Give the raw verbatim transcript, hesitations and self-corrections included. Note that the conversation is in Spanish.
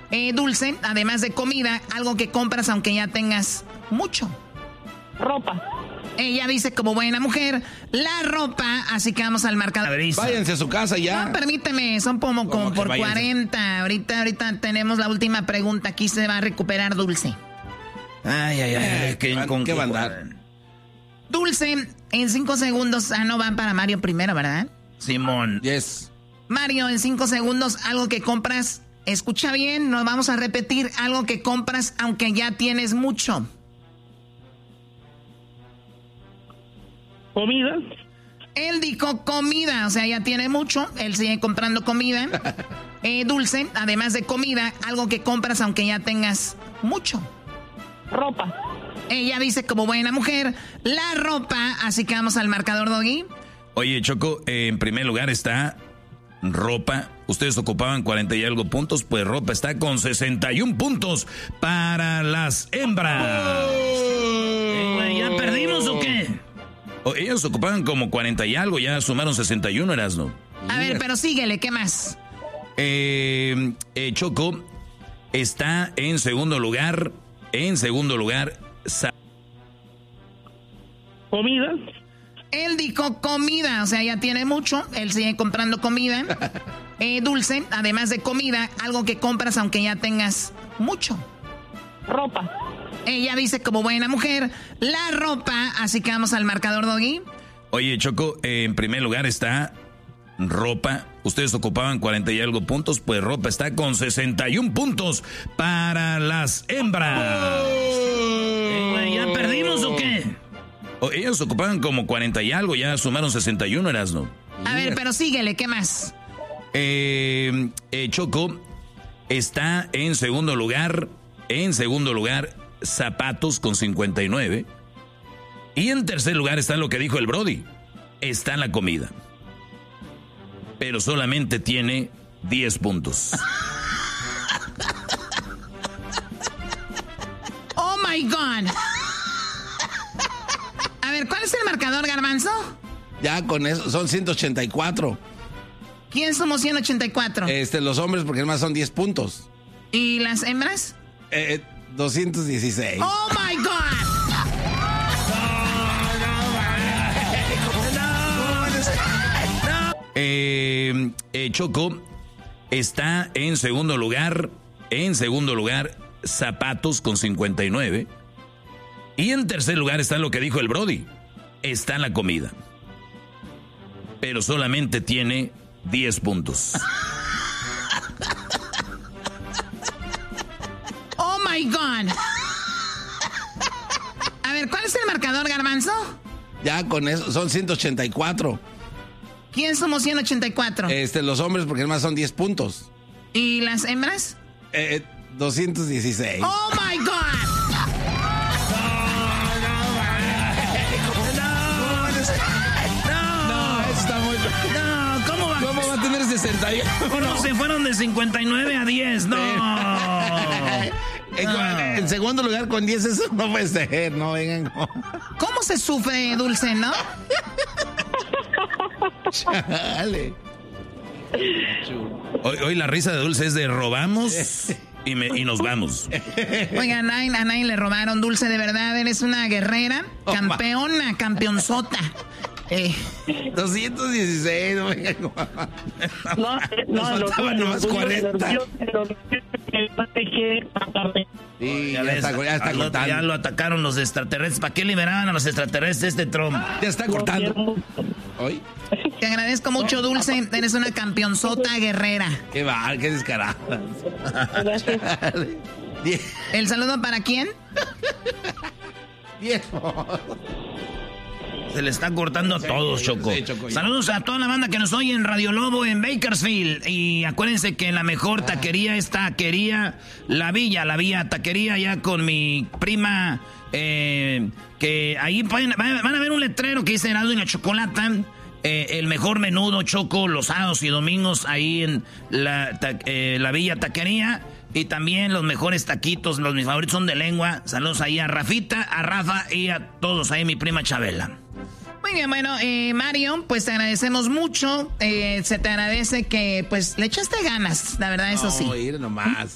Eh, dulce, además de comida, algo que compras aunque ya tengas mucho. Ropa. Ella dice como buena mujer, la ropa, así que vamos al marcador. Váyanse a su casa ya. No, permíteme, son como, como por váyanse? cuarenta. Ahorita, ahorita tenemos la última pregunta. Aquí se va a recuperar Dulce. Ay, ay, ay. Eh, ¿Qué, con qué va a andar? Dulce, en cinco segundos. Ah, no van para Mario primero, ¿verdad? Simón. Yes. Mario, en cinco segundos, algo que compras. Escucha bien, nos vamos a repetir. Algo que compras aunque ya tienes mucho. Comida. Él dijo comida, o sea, ya tiene mucho. Él sigue comprando comida. Eh, dulce, además de comida, algo que compras aunque ya tengas mucho. Ropa. Ella dice como buena mujer, la ropa, así que vamos al marcador, Doggy. Oye, Choco, eh, en primer lugar está ropa. Ustedes ocupaban cuarenta y algo puntos, pues ropa está con sesenta y un puntos para las hembras. Oh. Eh, güey, ¿ya perdimos o qué? Oh, ellos ocupaban como cuarenta y algo, ya sumaron sesenta y uno, Erasno. A ver, pero síguele, ¿qué más? Eh, eh, Choco está en segundo lugar, en segundo lugar... Comida. Él dijo comida, o sea, ya tiene mucho. Él sigue comprando comida. Eh, dulce, además de comida, algo que compras aunque ya tengas mucho. Ropa. Ella dice como buena mujer, la ropa, así que vamos al marcador, Doggy. Oye, Choco, eh, en primer lugar está ropa. Ustedes ocupaban cuarenta y algo puntos, pues ropa está con sesenta y un puntos para las hembras. Oh. Eh, güey, ¿ya perdimos o qué? Oh, ellos ocupaban como cuarenta y algo, ya sumaron sesenta y uno, Erasno. A ver, pero síguele, ¿qué más? Eh, eh, Choco está en segundo lugar, en segundo lugar, zapatos con cincuenta y nueve. Y en tercer lugar está lo que dijo el Brody, está la comida. Pero solamente tiene diez puntos. Oh my God. A ver, ¿cuál es el marcador, Garbanzo? Ya con eso, son ciento ochenta y cuatro. ¿Quién somos ciento ochenta y cuatro? Este, los hombres, porque además son diez puntos. ¿Y las hembras? Eh, doscientos dieciséis. ¡Oh, my God! Eh, eh, Choco está en segundo lugar, en segundo lugar, zapatos con cincuenta y nueve. Y en tercer lugar está lo que dijo el Brody, está la comida. Pero solamente tiene diez puntos. ¡Oh, my God! A ver, ¿cuál es el marcador, Garbanzo? Ya con eso, son ciento ochenta y cuatro. ¿Quién somos ciento ochenta y cuatro? Este, los hombres, porque además son diez puntos. ¿Y las hembras? Eh, doscientos dieciséis. ¡Oh, my God! sesenta y uno. No, se fueron de cincuenta y nueve a diez, no. En, en segundo lugar con diez, eso no puede ser, no vengan. ¿Cómo se sufre, Dulce, no? Chale. Hoy, hoy la risa de Dulce es de robamos y, me, y nos vamos. Oigan, a nadie, a nadie le robaron, Dulce, de verdad, eres una guerrera, campeona, campeonzota. Eh. doscientos dieciséis, no venga. No, no, nos faltaban nomás cuarenta. Sí, ya, ves, ya está cortando. Ya lo atacaron los extraterrestres. ¿Para qué liberaban a los extraterrestres este Trump? Ya está cortando. ¿Hoy? Te agradezco mucho, Dulce. Eres una campeonzota guerrera. Qué va, qué descarada. Gracias. ¿El saludo para quién? Diez. Se le está cortando a todos, Choco. Sí, Choco. Saludos a toda la banda que nos oye en Radio Lobo en Bakersfield. Y acuérdense que la mejor taquería es Taquería La Villa. La Villa Taquería, ya con mi prima. Eh, que ahí pueden, van a ver un letrero que dice Heraldo y la Chocolata. Eh, el mejor menudo, Choco, los sábados y domingos ahí en la, ta, eh, la Villa Taquería. Y también los mejores taquitos, los mis favoritos son de lengua. Saludos ahí a Rafita, a Rafa y a todos ahí, mi prima Chabela. Muy bien, bueno, eh, Mario, pues te agradecemos mucho. Eh, se te agradece que, pues, le echaste ganas, la verdad, eso no, sí. Ir nomás.